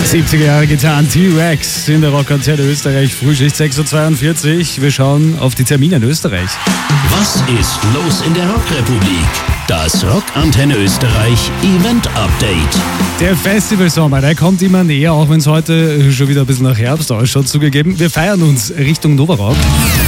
70er Jahre getan, T-Rex in der Rockantenne Österreich, Frühschicht 6.42 Uhr. Wir schauen auf die Termine in Österreich. Was ist los in der Rockrepublik? Das Rockantenne Österreich Event Update. Der Festivalsommer, der kommt immer näher, auch wenn es heute schon wieder ein bisschen nach Herbst ausschaut, zugegeben. Wir feiern uns Richtung Novarock.